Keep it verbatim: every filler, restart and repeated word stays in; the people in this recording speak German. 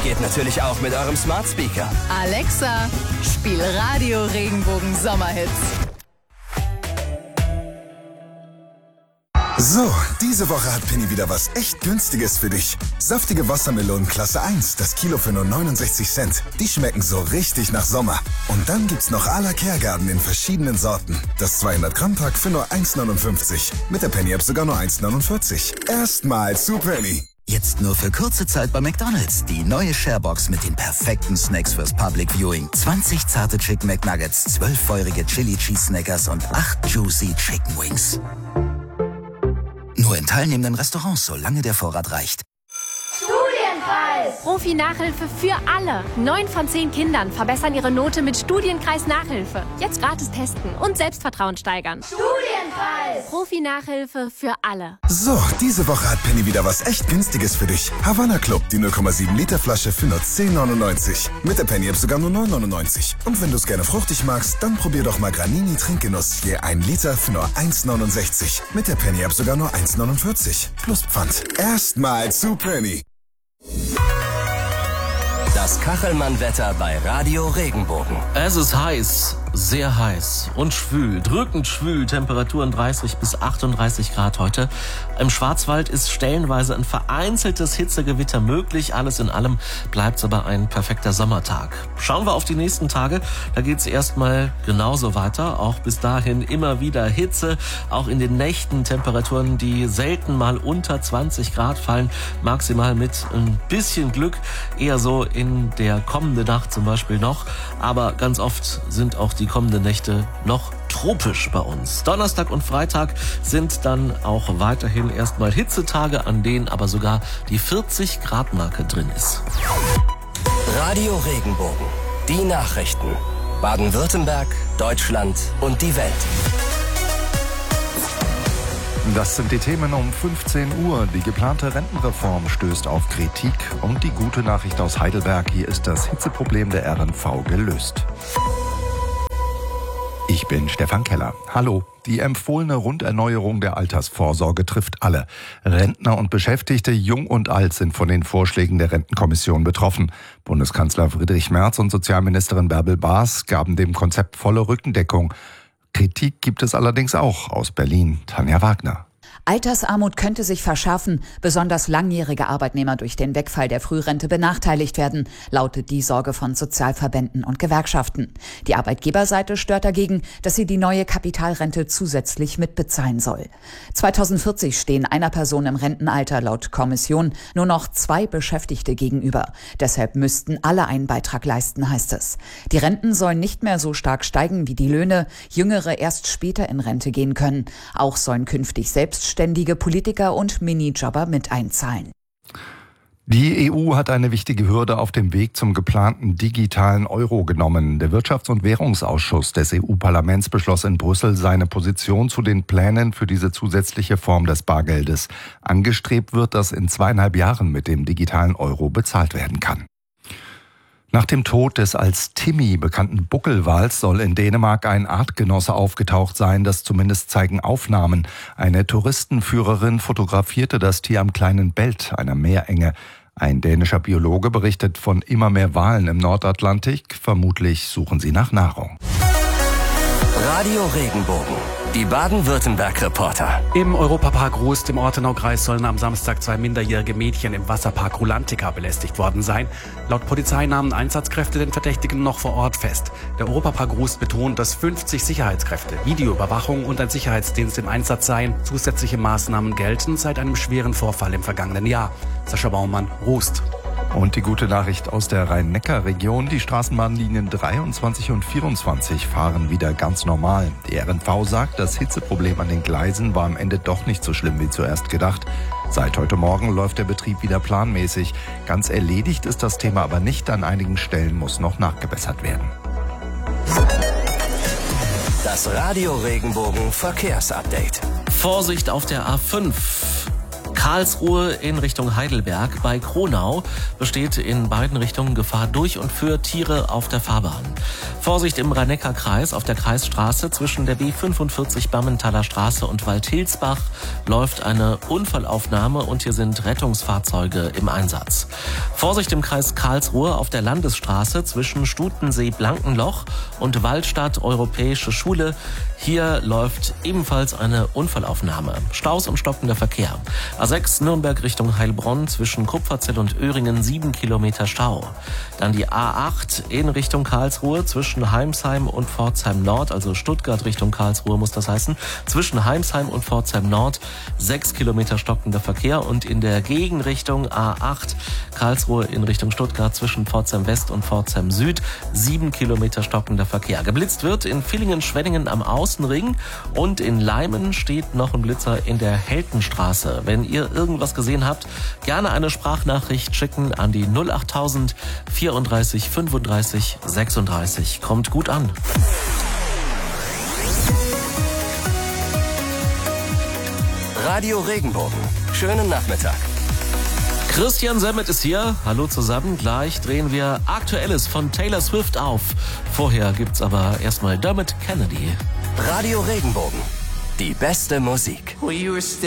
Geht natürlich auch mit eurem Smart Speaker. Alexa, spiel Radio Regenbogen Sommerhits. So, diese Woche hat Penny wieder was echt Günstiges für dich. Saftige Wassermelonen Klasse eins, das Kilo für nur neunundsechzig Cent. Die schmecken so richtig nach Sommer. Und dann gibt's noch à la Kergarten in verschiedenen Sorten. Das zweihundert Gramm Pack für nur eins neunundfünfzig. Mit der Penny App sogar nur eins neunundvierzig. Erstmal zu Penny. Jetzt nur für kurze Zeit bei McDonald's. Die neue Sharebox mit den perfekten Snacks fürs Public Viewing. zwanzig zarte Chicken McNuggets, zwölf feurige Chili Cheese Snackers und acht Juicy Chicken Wings. Nur in teilnehmenden Restaurants, solange der Vorrat reicht. Studienkreis! Profi-Nachhilfe für alle. Neun von zehn Kindern verbessern ihre Note mit Studienkreis-Nachhilfe. Jetzt gratis testen und Selbstvertrauen steigern. Studienkreis! Profi-Nachhilfe für alle. So, diese Woche hat Penny wieder was echt Günstiges für dich. Havanna Club, die null Komma sieben Liter Flasche für nur zehn neunundneunzig. Mit der Penny App sogar nur neun neunundneunzig. Und wenn du es gerne fruchtig magst, dann probier doch mal Granini Trinkgenuss. Je ein Liter für nur eins neunundsechzig. Mit der Penny App sogar nur eins neunundvierzig. Plus Pfand. Erstmal zu Penny. Das Kachelmann-Wetter bei Radio Regenbogen. Es ist heiß, sehr heiß und schwül, drückend schwül, Temperaturen dreißig bis achtunddreißig Grad heute. Im Schwarzwald ist stellenweise ein vereinzeltes Hitzegewitter möglich. Alles in allem bleibt es aber ein perfekter Sommertag. Schauen wir auf die nächsten Tage. Da geht es erstmal genauso weiter. Auch bis dahin immer wieder Hitze. Auch in den Nächten Temperaturen, die selten mal unter zwanzig Grad fallen. Maximal mit ein bisschen Glück. Eher so in der kommenden Nacht zum Beispiel noch. Aber ganz oft sind auch die kommenden Nächte noch tropisch bei uns. Donnerstag und Freitag sind dann auch weiterhin erstmal Hitzetage, an denen aber sogar die vierzig Grad Marke drin ist. Radio Regenbogen. Die Nachrichten. Baden-Württemberg, Deutschland und die Welt. Das sind die Themen um fünfzehn Uhr. Die geplante Rentenreform stößt auf Kritik. Und die gute Nachricht aus Heidelberg. Hier ist das Hitzeproblem der R N V gelöst. Ich bin Stefan Keller. Hallo. Die empfohlene Runderneuerung der Altersvorsorge trifft alle. Rentner und Beschäftigte, jung und alt, sind von den Vorschlägen der Rentenkommission betroffen. Bundeskanzler Friedrich Merz und Sozialministerin Bärbel Baas gaben dem Konzept volle Rückendeckung. Kritik gibt es allerdings auch aus Berlin. Tanja Wagner. Altersarmut könnte sich verschärfen, besonders langjährige Arbeitnehmer durch den Wegfall der Frührente benachteiligt werden, lautet die Sorge von Sozialverbänden und Gewerkschaften. Die Arbeitgeberseite stört dagegen, dass sie die neue Kapitalrente zusätzlich mitbezahlen soll. zweitausendvierzig stehen einer Person im Rentenalter laut Kommission nur noch zwei Beschäftigte gegenüber. Deshalb müssten alle einen Beitrag leisten, heißt es. Die Renten sollen nicht mehr so stark steigen wie die Löhne, Jüngere erst später in Rente gehen können. Auch sollen künftig selbst ständige Politiker und Minijobber mit einzahlen. Die E U hat eine wichtige Hürde auf dem Weg zum geplanten digitalen Euro genommen. Der Wirtschafts- und Währungsausschuss des E U-Parlaments beschloss in Brüssel seine Position zu den Plänen für diese zusätzliche Form des Bargeldes. Angestrebt wird, dass in zweieinhalb Jahren mit dem digitalen Euro bezahlt werden kann. Nach dem Tod des als Timmy bekannten Buckelwals soll in Dänemark ein Artgenosse aufgetaucht sein, das zumindest zeigen Aufnahmen. Eine Touristenführerin fotografierte das Tier am kleinen Belt, einer Meerenge. Ein dänischer Biologe berichtet von immer mehr Walen im Nordatlantik. Vermutlich suchen sie nach Nahrung. Radio Regenbogen. Die Baden-Württemberg-Reporter. Im Europapark Rust im Ortenaukreis sollen am Samstag zwei minderjährige Mädchen im Wasserpark Rulantica belästigt worden sein. Laut Polizei nahmen Einsatzkräfte den Verdächtigen noch vor Ort fest. Der Europapark Rust betont, dass fünfzig Sicherheitskräfte, Videoüberwachung und ein Sicherheitsdienst im Einsatz seien. Zusätzliche Maßnahmen gelten seit einem schweren Vorfall im vergangenen Jahr. Sascha Baumann, Rust. Und die gute Nachricht aus der Rhein-Neckar-Region. Die Straßenbahnlinien dreiundzwanzig und vierundzwanzig fahren wieder ganz normal. Die R N V sagt, das Hitzeproblem an den Gleisen war am Ende doch nicht so schlimm wie zuerst gedacht. Seit heute Morgen läuft der Betrieb wieder planmäßig. Ganz erledigt ist das Thema aber nicht. An einigen Stellen muss noch nachgebessert werden. Das Radio Regenbogen Verkehrsupdate. Vorsicht auf der A fünf. Karlsruhe in Richtung Heidelberg. Bei Kronau besteht in beiden Richtungen Gefahr durch und für Tiere auf der Fahrbahn. Vorsicht im Rhein-Neckar-Kreis auf der Kreisstraße zwischen der B fünfundvierzig Bammenthaler Straße und Waldhilsbach läuft eine Unfallaufnahme und hier sind Rettungsfahrzeuge im Einsatz. Vorsicht im Kreis Karlsruhe auf der Landesstraße zwischen Stutensee-Blankenloch und Waldstadt Europäische Schule. Hier läuft ebenfalls eine Unfallaufnahme. Staus und stockender Verkehr. A sechs Nürnberg Richtung Heilbronn zwischen Kupferzell und Öhringen sieben Kilometer Stau. Dann die A acht in Richtung Karlsruhe zwischen Heimsheim und Pforzheim Nord, also Stuttgart Richtung Karlsruhe muss das heißen, zwischen Heimsheim und Pforzheim Nord sechs Kilometer stockender Verkehr und in der Gegenrichtung A acht Karlsruhe in Richtung Stuttgart zwischen Pforzheim West und Pforzheim Süd sieben Kilometer stockender Verkehr. Geblitzt wird in Villingen-Schwenningen am Außenring und in Leimen steht noch ein Blitzer in der Heltenstraße. Wenn ihr irgendwas gesehen habt, gerne eine Sprachnachricht schicken an die null achttausend vierunddreißig fünfunddreißig sechsunddreißig. Kommt gut an. Radio Regenbogen. Schönen Nachmittag. Christian Semmet ist hier. Hallo zusammen. Gleich drehen wir Aktuelles von Taylor Swift auf. Vorher gibt's aber erstmal Dermot Kennedy. Radio Regenbogen. Die beste Musik.